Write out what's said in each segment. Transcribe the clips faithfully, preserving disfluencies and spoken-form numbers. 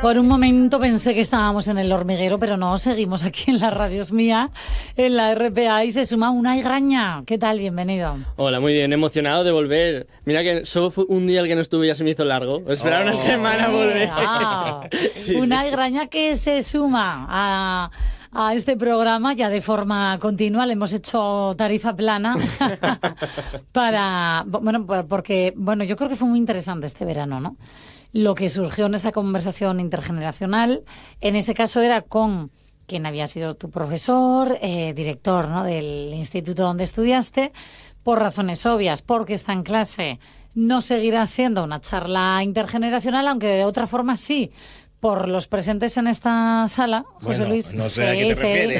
Por un momento pensé que estábamos en El Hormiguero, pero no, seguimos aquí en la Radios Mía, en la R P A, y se suma Unai Graña. ¿Qué tal? Bienvenido. Hola, muy bien, emocionado de volver. Mira que solo fue un día el que no estuve, ya se me hizo largo. Esperaba oh. una semana a volver. Ah, sí, Unai sí. Graña, que se suma a... a este programa ya de forma continua. Le hemos hecho tarifa plana para, bueno, porque, bueno, yo creo que fue muy interesante este verano, ¿no? Lo que surgió en esa conversación intergeneracional, en ese caso era con quien había sido tu profesor, eh, director, ¿no?, del instituto donde estudiaste, por razones obvias, porque está en clase, no seguirá siendo una charla intergeneracional, aunque de otra forma sí, por los presentes en esta sala, José bueno, Luis. No sé sí, a qué te sí. refieres.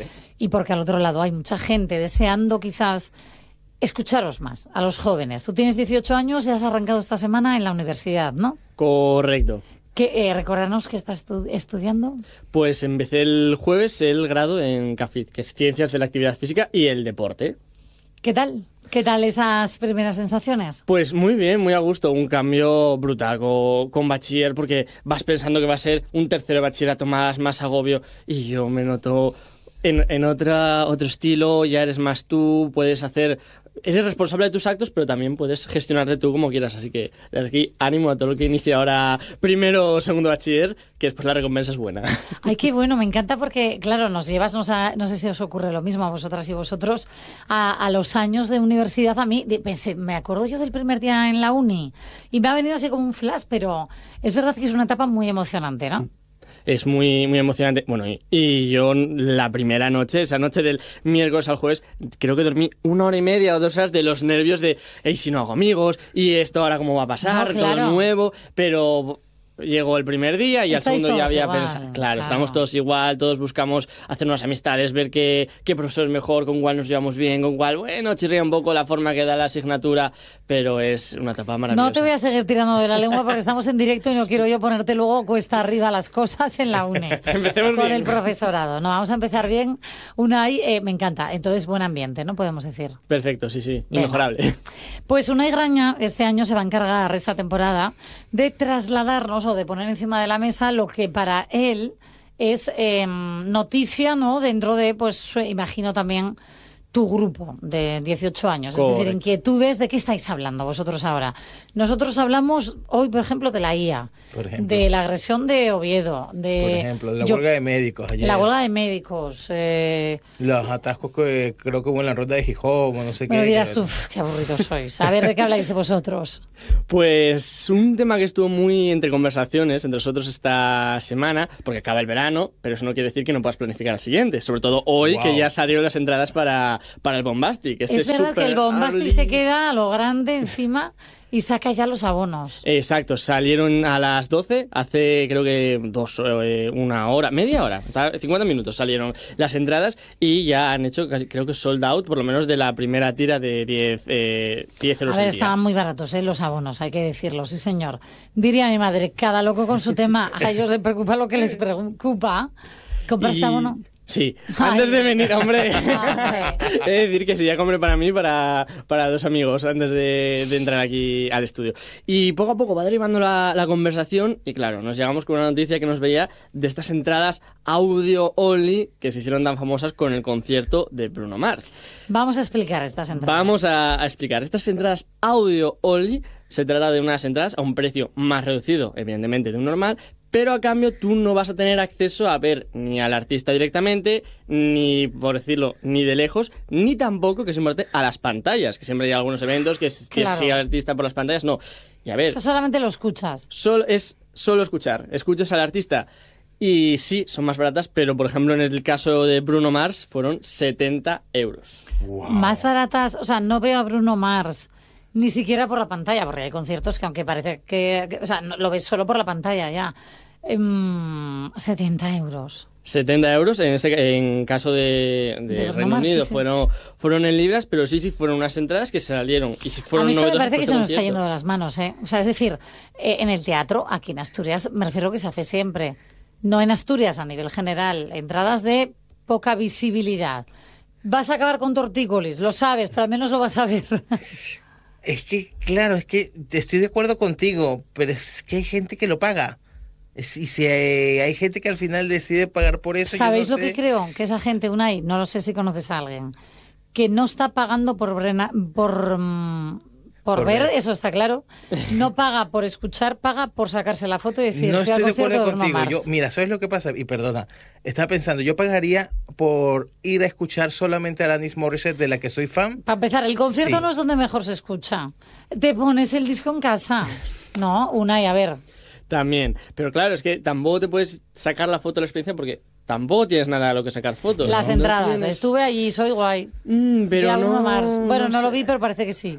Y porque al otro lado hay mucha gente deseando quizás escucharos más, a los jóvenes. Tú tienes dieciocho años y has arrancado esta semana en la universidad, ¿no? Correcto. ¿Qué, eh, recordarnos qué estás estu- estudiando? Pues empecé el jueves el grado en CAFID, que es Ciencias de la Actividad Física y el Deporte. ¿Qué tal? ¿Qué tal esas primeras sensaciones? Pues muy bien, muy a gusto. Un cambio brutal con, con bachiller, porque vas pensando que va a ser un tercero de bachillerato más, más agobio, y yo me noto en, en otra, otro estilo. Ya eres más tú, puedes hacer... Eres responsable de tus actos, pero también puedes gestionarte tú como quieras. Así que desde aquí ánimo a todo lo que inicia ahora primero o segundo bachiller, que después la recompensa es buena. Ay, qué bueno, me encanta porque, claro, nos llevas, nos ha, no sé si os ocurre lo mismo a vosotras y vosotros, a, a los años de universidad. A mí, pensé, me acuerdo yo del primer día en la uni y me ha venido así como un flash, pero es verdad que es una etapa muy emocionante, ¿no? Es muy, muy emocionante. Bueno, y, y yo la primera noche, esa noche del miércoles al jueves, creo que dormí una hora y media o dos horas de los nervios de, hey, si no hago amigos, y esto ahora cómo va a pasar, no, claro. Todo nuevo, pero... Llegó el primer día y al segundo ya había pensado. Claro, claro, estamos todos igual, todos buscamos hacer unas amistades, ver qué, qué profesor es mejor, con cuál nos llevamos bien, con cuál, bueno, chirría un poco la forma que da la asignatura, pero es una etapa maravillosa. No te voy a seguir tirando de la lengua porque estamos en directo y no quiero yo ponerte luego cuesta arriba las cosas en la uni. Empecemos con bien. El profesorado. No, vamos a empezar bien. Unai, eh, me encanta. Entonces, buen ambiente, ¿no? Podemos decir. Perfecto, sí, sí, Venga. Inmejorable. Pues Unai Graña este año se va a encargar esta temporada de trasladarnos o de poner encima de la mesa lo que para él es eh, noticia, ¿no? Dentro de, pues, imagino también tu grupo de dieciocho años. Correcto. Es decir, inquietudes. ¿De qué estáis hablando vosotros ahora? Nosotros hablamos hoy, por ejemplo, de la I A, por ejemplo, de la agresión de Oviedo, de... Por ejemplo, de la yo, huelga de médicos ayer. La huelga de médicos. Eh, Los atascos que creo que hubo en la ruta de Gijón, no sé bueno, qué. dirás tú, uf, qué aburridos sois. A ver, ¿de qué habláis vosotros? Pues un tema que estuvo muy entre conversaciones entre nosotros esta semana, porque acaba el verano, pero eso no quiere decir que no puedas planificar el siguiente. Sobre todo hoy, wow, que ya salieron las entradas para... para el Bombastic. Este es verdad que el Bombastic early. Se queda a lo grande encima y saca ya los abonos. Exacto, salieron a las doce, hace creo que dos, eh, una hora, media hora, cincuenta minutos salieron las entradas y ya han hecho, creo que sold out, por lo menos de la primera tira de diez, eh, diez euros. A ver, al día. Estaban muy baratos, ¿eh? Los abonos, hay que decirlo, sí señor. Diría mi madre, cada loco con su tema, a ellos les preocupa lo que les preocupa. ¿Compraste y... abono? Sí, antes Ay. de venir, hombre, he de decir que sí, ya compré para mí, para, para dos amigos, antes de, de entrar aquí al estudio. Y poco a poco va derivando la, la conversación y claro, nos llegamos con una noticia que nos veía de estas entradas audio only que se hicieron tan famosas con el concierto de Bruno Mars. Vamos a explicar estas entradas. Vamos a, a explicar. Estas entradas audio only se trata de unas entradas a un precio más reducido, evidentemente, de un normal, pero a cambio tú no vas a tener acceso a ver ni al artista directamente, ni, por decirlo, ni de lejos, ni tampoco, que es importante, a las pantallas, que siempre hay algunos eventos que claro. sigue al artista por las pantallas, no. Y a ver... O sea, solamente lo escuchas. Solo, es solo escuchar. Escuchas al artista y sí, son más baratas, pero, por ejemplo, en el caso de Bruno Mars fueron setenta euros. Wow. Más baratas, o sea, no veo a Bruno Mars... Ni siquiera por la pantalla, porque hay conciertos que aunque parece que... que o sea, no, lo ves solo por la pantalla ya. Um, setenta euros. setenta euros, en ese en caso de, de, de Reino Unido sí, sí. Fueron, fueron en libras, pero sí, sí, fueron unas entradas que salieron. Y si fueron a mí esto me parece que se nos concierto. está yendo de las manos, ¿eh? O sea, es decir, eh, en el teatro, aquí en Asturias, me refiero que se hace siempre. No en Asturias, a nivel general. Entradas de poca visibilidad. Vas a acabar con tortícolis, lo sabes, pero al menos lo vas a ver. Es que, claro, es que estoy de acuerdo contigo, pero es que hay gente que lo paga. Si, si hay, hay gente que al final decide pagar por eso. ¿Sabéis yo lo no sé. que creo? Que esa gente, Unai, no lo sé si conoces a alguien, que no está pagando por brena- por, mm, por, Por ver, ver. eso está claro. No paga por escuchar, paga por sacarse la foto y decir, No fui al estoy de concierto acuerdo de Bruno contigo. Yo, Mars. mira, ¿sabes lo que pasa? Y perdona, estaba pensando, yo pagaría por ir a escuchar solamente a Alanis Morissette, de la que soy fan. Para empezar, el concierto Sí. no es donde mejor se escucha. Te pones el disco en casa. No, Unai, a ver. También. Pero claro, es que tampoco te puedes sacar la foto de la experiencia porque tampoco tienes nada a lo que sacar fotos. Las ¿no? entradas. No tienes- Estuve allí, soy guay. Mm, pero Vi a Bruno no... Mars. Bueno, no, lo sé. vi, pero parece que sí.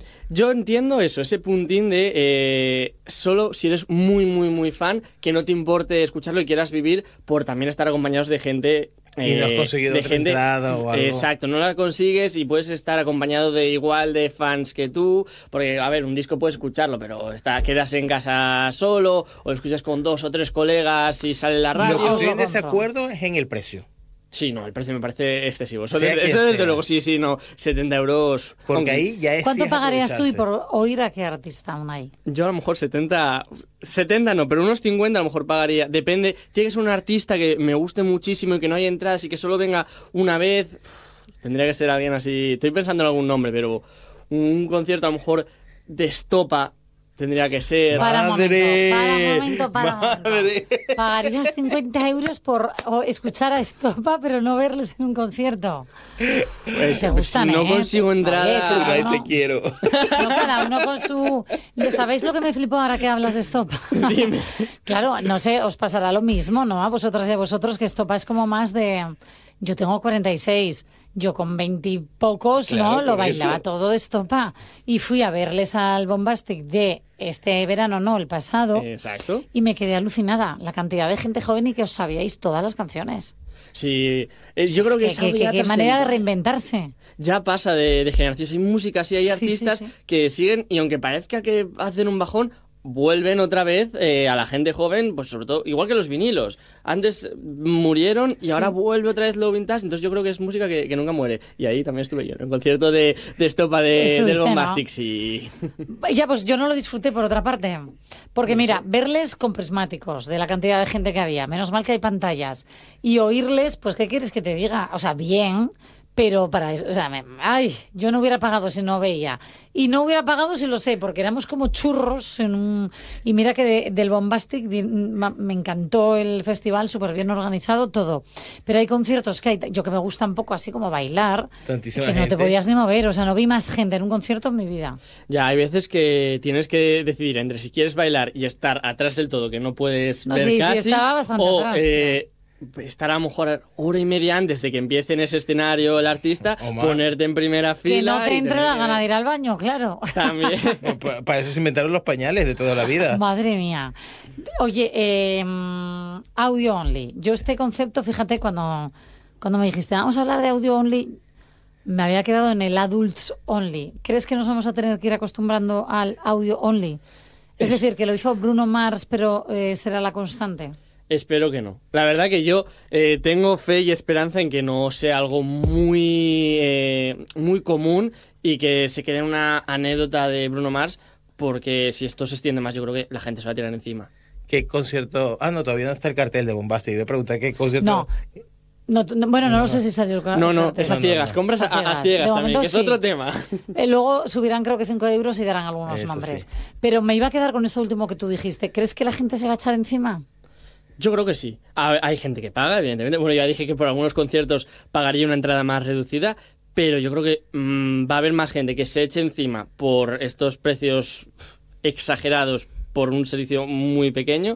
Yo entiendo eso, ese puntín de eh, solo si eres muy, muy, muy fan, que no te importe escucharlo y quieras vivir por también estar acompañados de gente... Y no has eh, conseguido de otra entrada o algo. Exacto, no la consigues y puedes estar acompañado de igual de fans que tú, porque, a ver, un disco puedes escucharlo, pero está, quedas en casa solo o lo escuchas con dos o tres colegas y sale en la radio. Lo que estoy en lo compro. desacuerdo es en el precio. Sí, no, el precio me parece excesivo. Eso, Sea desde, quien eso desde sea. luego, sí, sí, no, setenta euros. Porque aunque ahí ya es. ¿Cuánto sí es pagarías tú y aprovecharse. por oír a qué artista, Unai? Yo a lo mejor setenta, setenta no, pero unos cincuenta a lo mejor pagaría. Depende, tiene que ser un artista que me guste muchísimo y que no haya entradas y que solo venga una vez. Uf, tendría que ser alguien así. Estoy pensando en algún nombre, pero un concierto a lo mejor de Estopa tendría que ser. Para un momento, Madre, para un momento, para un madre. momento. ¿Pagarías cincuenta euros por o, escuchar a Estopa, pero no verles en un concierto? Pues, te gustan, si no ¿eh? consigo Oye, entrada. cada Ay, uno- te quiero. No, cada uno con su... ¿Sabéis lo que me flipó ahora que hablas de Estopa? Dime. Claro, no sé, os pasará lo mismo, ¿no? A vosotras y a vosotros, que Estopa es como más de... Yo tengo cuarenta y seis, yo con veintipocos, Claro, ¿no? Lo por bailaba eso. todo Estopa. Y fui a verles al Bombastic de este verano, no, el pasado. Exacto. Y me quedé alucinada, la cantidad de gente joven y que os sabíais todas las canciones. Sí, eh, yo creo que, Es es que, algo que- ya qué manera de trascendental. reinventarse. Ya pasa de, de generaciones. Hay músicas y hay Sí, sí, artistas sí. que siguen y aunque parezca que hacen un bajón, vuelven otra vez eh, a la gente joven, pues sobre todo, igual que los vinilos. Antes murieron y Sí. ahora vuelve otra vez lo vintage, entonces yo creo que es música que, que nunca muere. Y ahí también estuve yo, en el concierto de, de Estopa de, Estuviste, del ¿no? Bombastic, sí. Ya, pues yo no lo disfruté por otra parte. Porque mira, verles con prismáticos, de la cantidad de gente que había, menos mal que hay pantallas, y oírles, pues ¿qué quieres que te diga? O sea, bien, pero para eso, o sea, me- ay, yo no hubiera pagado si no veía. Y no hubiera pagado si lo sé, porque éramos como churros en un... Y mira que de- del Bombastic di- ma- me encantó el festival, súper bien organizado, todo. Pero hay conciertos que hay, yo que me gusta un poco así como bailar, Tantísima que no te gente. podías ni mover, o sea, no vi más gente en un concierto en mi vida. Ya, hay veces que tienes que decidir entre si quieres bailar y estar atrás del todo, que no puedes No, ver sí, sí, casi, estaba bastante o atrás, eh, estar a lo mejor hora y media antes de que empiece en ese escenario el artista, O más. ponerte en primera Que fila. no te y entre tener la que- gana de ir al baño, claro. También. Pa- Para eso se inventaron los pañales de toda la vida. Madre mía. Oye, eh, mm, audio only. Yo este concepto, fíjate, cuando, cuando me dijiste, vamos a hablar de audio only, me había quedado en el adults only. ¿Crees que nos vamos a tener que ir acostumbrando al audio only? Es, Es- decir, que lo hizo Bruno Mars, pero eh, será la constante. Espero que no. La verdad que yo eh, tengo fe y esperanza en que no sea algo muy, eh, muy común y que se quede una anécdota de Bruno Mars, porque si esto se extiende más, yo creo que la gente se va a tirar encima. ¿Qué concierto? Ah, no, todavía no está el cartel de Bombastic. Voy a preguntar qué concierto. No. No, no, bueno, no, lo sé si salió el ca- No, no, cartel. es a no, ciegas. no. Compras a, Es a a ciegas. ciegas De también, momento que es sí. otro tema. Eh, luego subirán creo que cinco euros y darán algunos Eso nombres. sí. Pero me iba a quedar con esto último que tú dijiste. ¿Crees que la gente se va a echar encima? Yo creo que sí. Ha- Hay gente que paga, evidentemente. Bueno, ya dije que por algunos conciertos pagaría una entrada más reducida, pero yo creo que mm, va a haber más gente que se eche encima por estos precios exagerados por un servicio muy pequeño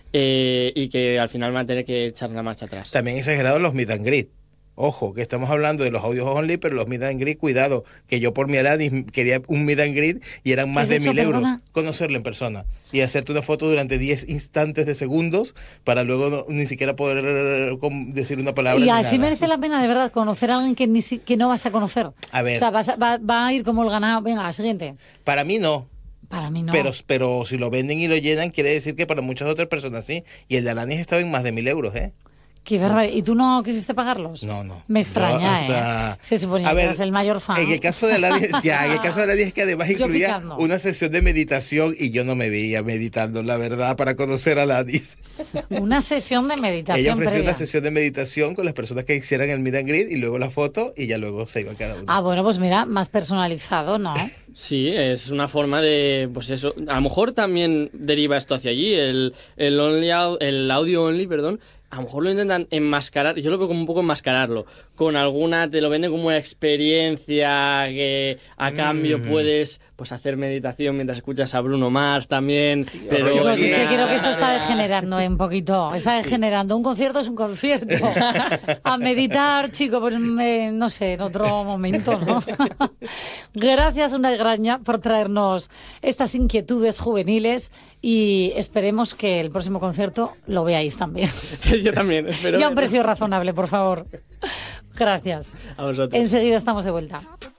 eh, y que al final van a tener que echar la marcha atrás. También exagerados los meet and greet. Ojo, que estamos hablando de los audios only, pero los meet and greet, cuidado, que yo por mi Alanis quería un meet and greet y eran más ¿Qué de es eso, mil euros. perdona? Conocerle en persona y hacerte una foto durante diez instantes de segundos para luego no- ni siquiera poder eh, com- decir una palabra. Y ni así nada. merece la pena, de verdad, conocer a alguien que, ni si- que no vas a conocer. A ver. O sea, vas a- va, va a ir como el ganado. Venga, siguiente. Para mí no. Para mí no. Pero, pero si lo venden y lo llenan, quiere decir que para muchas otras personas sí. Y el de Alanis estaba en más de mil euros, ¿eh? Qué barbaridad. ¿Y tú no quisiste pagarlos? No, no. Me extraña, hasta... ¿eh? Se suponía a ver, que eras el mayor fan. En el caso de Aladis, ya, en el caso de Aladis es que además incluía picando. una sesión de meditación y yo no me veía meditando, la verdad, para conocer a Aladis. Una sesión de meditación Ella ofreció previa. una sesión de meditación con las personas que hicieran el meet and greet y luego la foto y ya luego se iba cada uno. Ah, bueno, pues mira, más personalizado, ¿no? Sí, es una forma de, pues eso, a lo mejor también deriva esto hacia allí, el, el, only, au- el audio only, perdón, a lo mejor lo intentan enmascarar, yo lo veo como un poco enmascararlo, con alguna, te lo venden como una experiencia que a cambio Mm. puedes pues hacer meditación mientras escuchas a Bruno Mars también, pero... Chicos, sí, es que nah. creo que esto está degenerando ¿eh? un poquito. Está degenerando. Un concierto es un concierto. A meditar, chico, pues me- no sé, en otro momento, ¿no? Gracias, Unai Graña, por traernos estas inquietudes juveniles y esperemos que el próximo concierto lo veáis también. Yo también, espero... Ya a un precio razonable, por favor. Gracias. A vosotros. Enseguida estamos de vuelta.